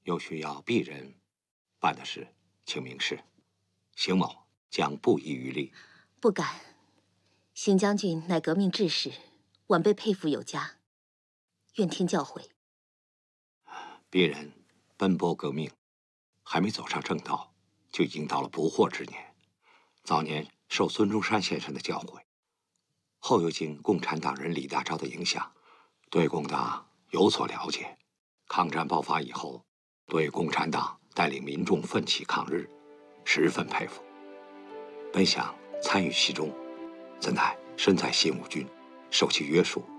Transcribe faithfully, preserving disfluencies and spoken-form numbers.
又需要鄙人办的事，请明示。邢某将不遗余力。 不敢。邢将军乃革命志士，晚辈佩服有加，愿听教诲。 鄙人奔波革命，还没走上正道，就已经到了不惑之年。早年受孙中山先生的教诲，后又经共产党人李大钊的影响，对共党有所了解。抗战爆发以后，对共产党带领民众奋起抗日十分佩服。本想参与其中，怎奈身在新五军，受其约束，